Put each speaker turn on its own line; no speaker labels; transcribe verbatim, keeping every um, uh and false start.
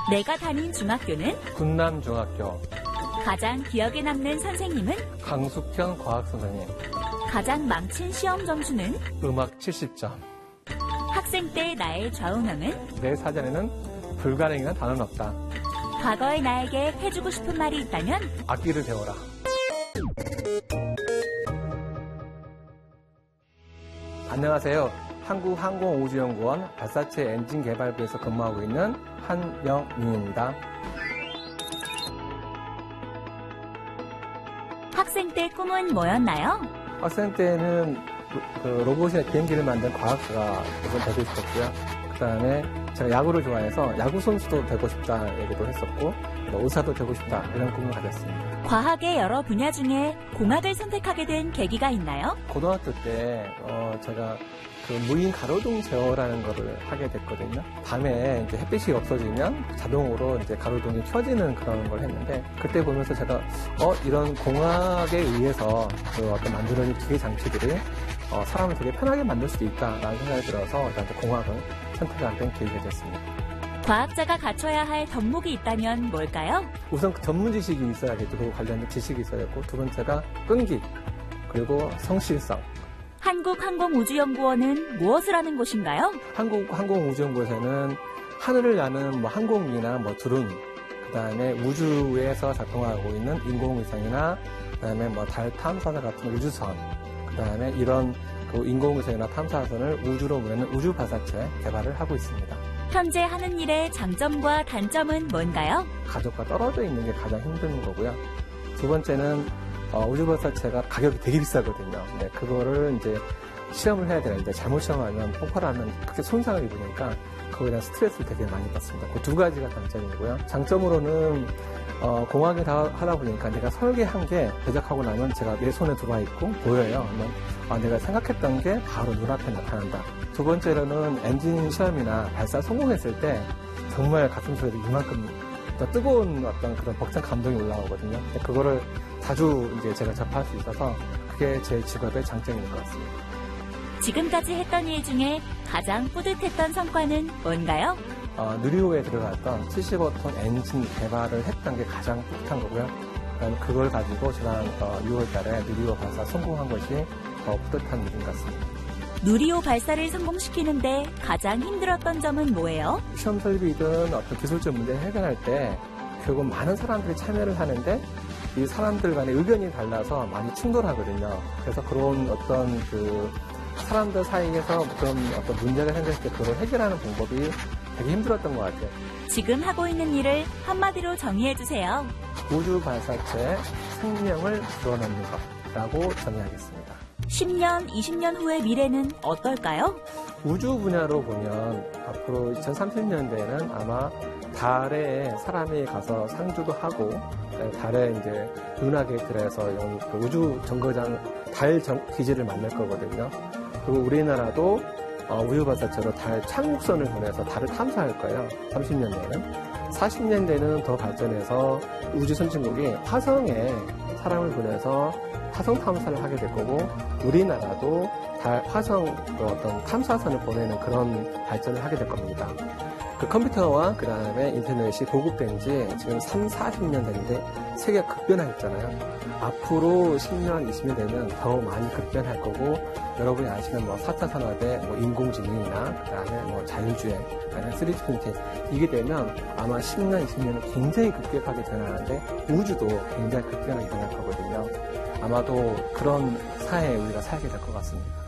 내가 다닌 중학교는
군남중학교.
가장 기억에 남는 선생님은
강숙현 과학선생님.
가장 망친 시험 점수는
음악 칠십 점.
학생 때 나의 좌우명은
내 사전에는 불가능이란 단어는 없다.
과거의 나에게 해주고 싶은 말이 있다면
악기를 배워라. 안녕하세요. 한국항공우주연구원 발사체 엔진 개발부에서 근무하고 있는 한영민입니다.
학생 때 꿈은 뭐였나요?
학생 때는 그 로봇이나 비행기를 만든 과학자가 우선 되고 싶었고요. 그 다음에 제가 야구를 좋아해서 야구 선수도 되고 싶다 얘기도 했었고, 의사도 되고 싶다 이런 꿈을 가졌습니다.
과학의 여러 분야 중에 공학을 선택하게 된 계기가 있나요?
고등학교 때 어, 제가 그 무인 가로등 제어라는 거를 하게 됐거든요. 밤에 이제 햇빛이 없어지면 자동으로 이제 가로등이 켜지는 그런 걸 했는데, 그때 보면서 제가 어 이런 공학에 의해서 그 어떤 만들어진 기계 장치들이 어, 사람을 되게 편하게 만들 수도 있다라는 생각이 들어서 저한테 공학을 선택하게 된 계기가 됐습니다.
과학자가 갖춰야 할 덕목이 있다면 뭘까요?
우선 그 전문 지식이 있어야겠죠. 그 관련된 지식이 있어야겠고, 두 번째가 끈기, 그리고 성실성.
한국항공우주연구원은 무엇을 하는 곳인가요?
한국항공우주연구원에서는 하늘을 나는 뭐 항공기나 뭐 드론, 그 다음에 우주에서 작동하고 있는 인공위성이나, 그 다음에 뭐 달 탐사선 같은 우주선, 그 다음에 이런 그 인공위성이나 탐사선을 우주로 보내는 우주 발사체 개발을 하고 있습니다.
현재 하는 일의 장점과 단점은 뭔가요?
가족과 떨어져 있는 게 가장 힘든 거고요. 두 번째는 어, 우주 발사체가 가격이 되게 비싸거든요. 네, 그거를 이제 시험을 해야 되는데 잘못 시험하면 폭발하면 크게 손상을 입으니까 그거에 대한 스트레스를 되게 많이 받습니다. 그 두 가지가 단점이고요. 장점으로는 어, 공학을 다 하다 보니까 내가 설계한 게 제작하고 나면 제가 내 손에 들어와 있고 보여요. 그러면 아, 내가 생각했던 게 바로 눈앞에 나타난다. 두 번째로는 엔진 시험이나 발사 성공했을 때 정말 가슴속에서 이만큼 더 뜨거운 어떤 그런 벅찬 감동이 올라오거든요. 그거를 자주 이제 제가 접할 수 있어서 그게 제 직업의 장점인 것 같습니다.
지금까지 했던 일 중에 가장 뿌듯했던 성과는 뭔가요?
어, 누리호에 들어갔던 칠십오 톤 엔진 개발을 했던 게 가장 뿌듯한 거고요. 그걸 가지고 지난 어, 유월 달에 누리호 발사 성공한 것이 더 뿌듯한 일인 것 같습니다.
누리호 발사를 성공시키는데 가장 힘들었던 점은 뭐예요?
시험 설비든 어떤 기술적 문제를 해결할 때 결국 많은 사람들이 참여를 하는데 이 사람들 간의 의견이 달라서 많이 충돌하거든요. 그래서 그런 어떤 그 사람들 사이에서 좀 어떤 문제가 생겼을 때 그걸 해결하는 방법이 되게 힘들었던 것 같아요.
지금 하고 있는 일을 한마디로 정의해주세요.
우주 발사체 생명을 불어넣는 것이라고 정의하겠습니다.
십 년, 이십 년 후의 미래는 어떨까요?
우주 분야로 보면 앞으로 이천삼십 년대에는 아마 달에 사람이 가서 상주도 하고, 달에 이제 은하계들에서 우주 정거장 달 기지를 만들 거거든요. 그리고 우리나라도 우주 발사체로 달 착륙선을 보내서 달을 탐사할 거예요. 삼십 년대에는. 사십 년대는 더 발전해서 우주 선진국이 화성에 사람을 보내서 화성 탐사를 하게 될 거고, 우리나라도 달, 화성 어떤 탐사선을 보내는 그런 발전을 하게 될 겁니다. 그 컴퓨터와 그 다음에 인터넷이 보급된 지 지금 삼, 사십 년 됐는데 세계가 급변했잖아요. 앞으로 십 년, 이십 년 되면 더 많이 급변할 거고, 여러분이 아시는 뭐 사 차 산업의 뭐 인공지능이나 그 다음에 뭐 자율주행, 그 다음에 쓰리디 프린팅, 이게 되면 아마 십 년, 이십 년은 굉장히 급격하게 변하는데 우주도 굉장히 급변하게 변할 거거든요. 아마도 그런 사회에 우리가 살게 될 것 같습니다.